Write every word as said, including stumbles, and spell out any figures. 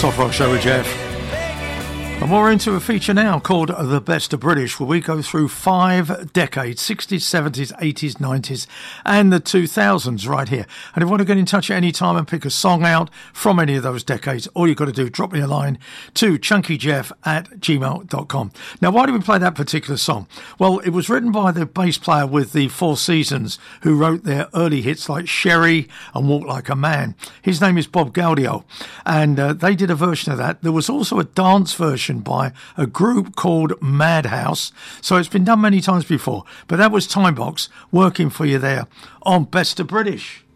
Soft Rock Show with Jeff. And we're into a feature now called The Best of British, where we go through five decades, sixties, seventies, eighties, nineties, and the two thousands right here. And if you want to get in touch at any time and pick a song out from any of those decades, all you've got to do, drop me a line to chunkyjeff at gmail dot com. Now, why do we play that particular song? Well, it was written by the bass player with the Four Seasons, who wrote their early hits like Sherry and Walk Like a Man. His name is Bob Gaudio, and uh, they did a version of that. There was also a dance version by a group called Madhouse, so it's been done many times before, but that was Timebox working for you there on Best of British.